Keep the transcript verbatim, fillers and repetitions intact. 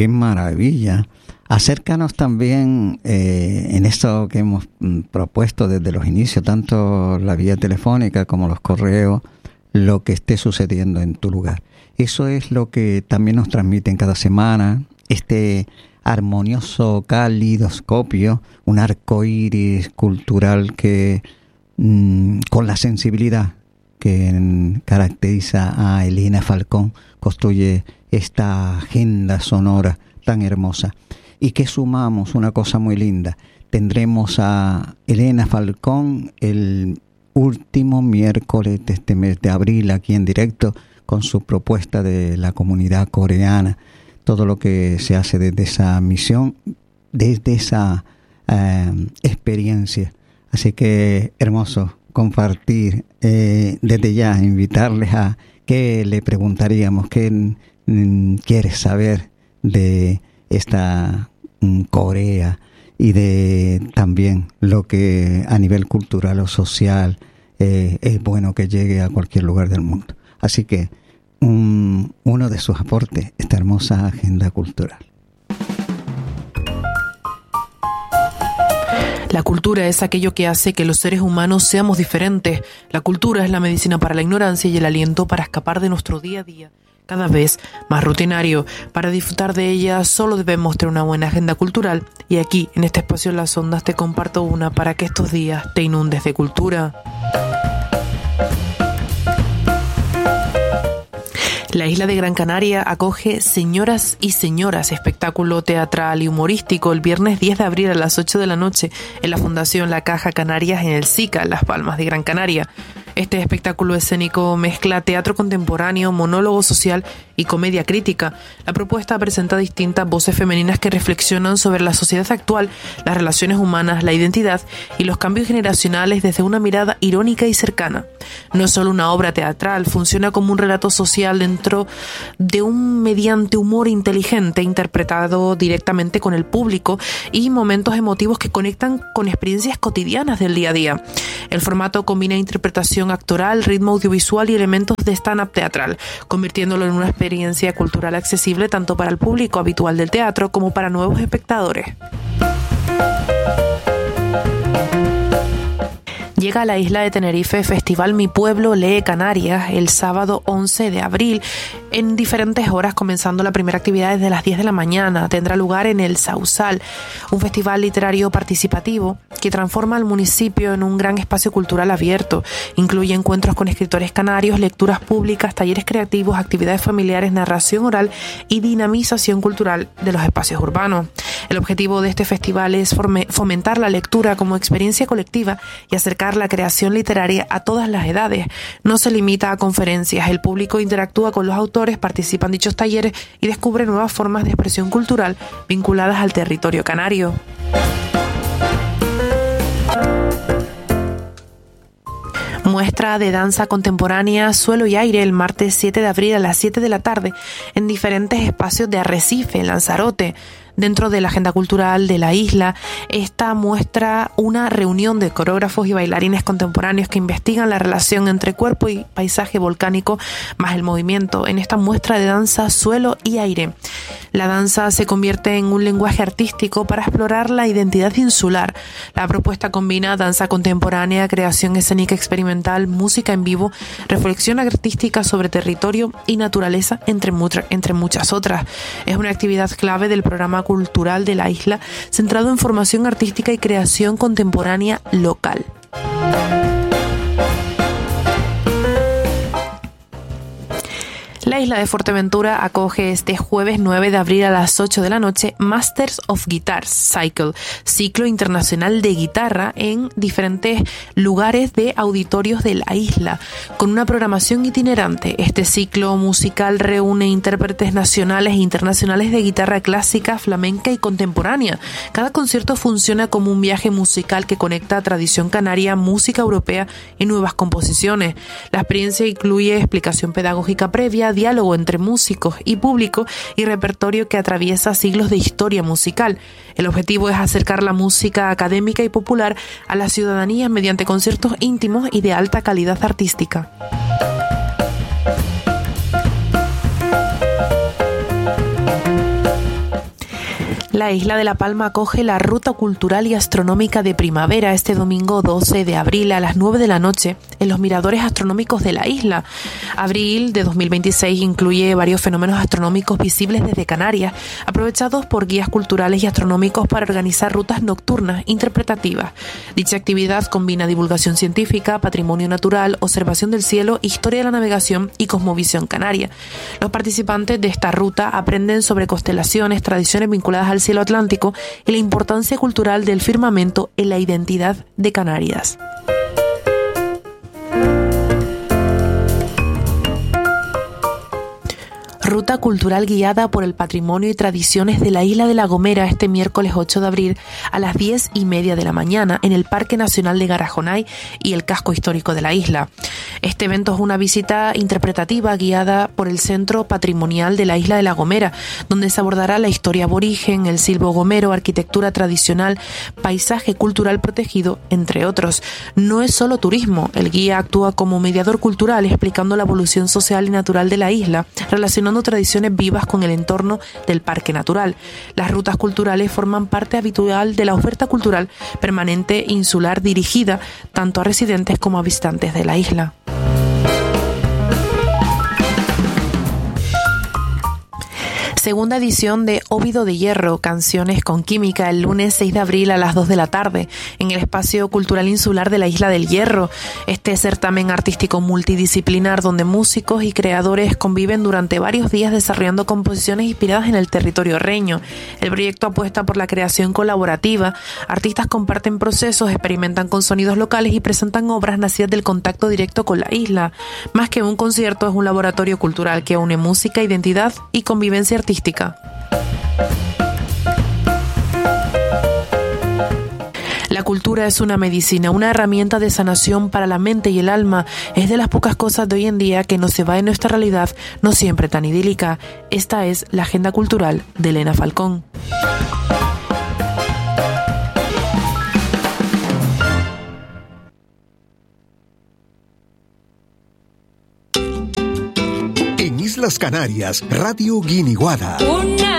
qué maravilla. Acércanos también eh, en esto que hemos mm, propuesto desde los inicios, tanto la vía telefónica como los correos, lo que esté sucediendo en tu lugar. Eso es lo que también nos transmiten cada semana, este armonioso calidoscopio, un arco iris cultural que mmm, con la sensibilidad que mm, caracteriza a Elena Falcón, construye esta agenda sonora tan hermosa. Y que sumamos una cosa muy linda. Tendremos a Elena Falcón el último miércoles de este mes de abril aquí en directo con su propuesta de la comunidad coreana, todo lo que se hace desde esa misión, desde esa eh, experiencia. Así que hermoso compartir, eh, desde ya invitarles a que le preguntaríamos qué mm, quieres saber de esta mm, Corea y de también lo que a nivel cultural o social eh, es bueno que llegue a cualquier lugar del mundo. Así que un, uno de sus aportes, esta hermosa agenda cultural. La cultura es aquello que hace que los seres humanos seamos diferentes. La cultura es la medicina para la ignorancia y el aliento para escapar de nuestro día a día, cada vez más rutinario. Para disfrutar de ella solo debemos tener una buena agenda cultural, y aquí, en este espacio en las ondas, te comparto una para que estos días te inundes de cultura. La isla de Gran Canaria acoge Señoras y Señoras, espectáculo teatral y humorístico, el viernes diez de abril a las ocho de la noche en la Fundación La Caja Canarias en el SICA, Las Palmas de Gran Canaria. Este espectáculo escénico mezcla teatro contemporáneo, monólogo social y comedia crítica. La propuesta presenta distintas voces femeninas que reflexionan sobre la sociedad actual, las relaciones humanas, la identidad y los cambios generacionales desde una mirada irónica y cercana. No es solo una obra teatral, funciona como un relato social dentro de un mediante humor inteligente interpretado directamente con el público y momentos emotivos que conectan con experiencias cotidianas del día a día. El formato combina interpretación actoral, ritmo audiovisual y elementos de stand-up teatral, convirtiéndolo en una experiencia cultural accesible tanto para el público habitual del teatro como para nuevos espectadores. Llega a la isla de Tenerife Festival Mi Pueblo Lee Canarias el sábado once de abril en diferentes horas, comenzando la primera actividad desde las diez de la mañana. Tendrá lugar en el Sausal, un festival literario participativo que transforma al municipio en un gran espacio cultural abierto. Incluye encuentros con escritores canarios, lecturas públicas, talleres creativos, actividades familiares, narración oral y dinamización cultural de los espacios urbanos. El objetivo de este festival es fomentar la lectura como experiencia colectiva y acercar la creación literaria a todas las edades. No se limita a conferencias, el público interactúa con los autores, participa en dichos talleres y descubre nuevas formas de expresión cultural vinculadas al territorio canario. Muestra de danza contemporánea Suelo y Aire el martes siete de abril a las siete de la tarde en diferentes espacios de Arrecife, en Lanzarote. Dentro de la agenda cultural de la isla, esta muestra una reunión de coreógrafos y bailarines contemporáneos que investigan la relación entre cuerpo y paisaje volcánico más el movimiento en esta muestra de danza Suelo y Aire. La danza se convierte en un lenguaje artístico para explorar la identidad insular. La propuesta combina danza contemporánea, creación escénica experimental, música en vivo, reflexión artística sobre territorio y naturaleza, entre, mutra, entre muchas otras. Es una actividad clave del programa cultural de la isla, centrado en formación artística y creación contemporánea local. La isla de Fuerteventura acoge este jueves nueve de abril a las ocho de la noche Masters of Guitar Cycle, ciclo internacional de guitarra en diferentes lugares de auditorios de la isla, con una programación itinerante. Este ciclo musical reúne intérpretes nacionales e internacionales de guitarra clásica, flamenca y contemporánea. Cada concierto funciona como un viaje musical que conecta tradición canaria, música europea y nuevas composiciones. La experiencia incluye explicación pedagógica previa, diálogo entre músicos y público y repertorio que atraviesa siglos de historia musical. El objetivo es acercar la música académica y popular a la ciudadanía mediante conciertos íntimos y de alta calidad artística. La isla de La Palma acoge la Ruta Cultural y Astronómica de Primavera este domingo doce de abril a las nueve de la noche en los miradores astronómicos de la isla. Abril de dos mil veintiséis incluye varios fenómenos astronómicos visibles desde Canarias, aprovechados por guías culturales y astronómicos para organizar rutas nocturnas interpretativas. Dicha actividad combina divulgación científica, patrimonio natural, observación del cielo, historia de la navegación y cosmovisión canaria. Los participantes de esta ruta aprenden sobre constelaciones, tradiciones vinculadas al cielo atlántico y la importancia cultural del firmamento en la identidad de Canarias. Ruta cultural guiada por el patrimonio y tradiciones de la isla de La Gomera este miércoles ocho de abril a las diez y media de la mañana en el Parque Nacional de Garajonay y el casco histórico de la isla. Este evento es una visita interpretativa guiada por el Centro Patrimonial de la isla de La Gomera, donde se abordará la historia aborigen, el silbo gomero, arquitectura tradicional, paisaje cultural protegido, entre otros. No es solo turismo, el guía actúa como mediador cultural explicando la evolución social y natural de la isla, relacionando tradiciones vivas con el entorno del parque natural. Las rutas culturales forman parte habitual de la oferta cultural permanente insular dirigida tanto a residentes como a visitantes de la isla. Segunda edición de Óvido de Hierro, Canciones con Química, el lunes seis de abril a las dos de la tarde, en el Espacio Cultural Insular de la Isla del Hierro. Este certamen artístico multidisciplinar donde músicos y creadores conviven durante varios días desarrollando composiciones inspiradas en el territorio reño. El proyecto apuesta por la creación colaborativa. Artistas comparten procesos, experimentan con sonidos locales y presentan obras nacidas del contacto directo con la isla. Más que un concierto, es un laboratorio cultural que une música, identidad y convivencia artística. La cultura es una medicina, una herramienta de sanación para la mente y el alma. Es de las pocas cosas de hoy en día que no se va en nuestra realidad, no siempre tan idílica. Esta es la agenda cultural de Elena Falcón. En Islas Canarias, Radio Guiniguada. Una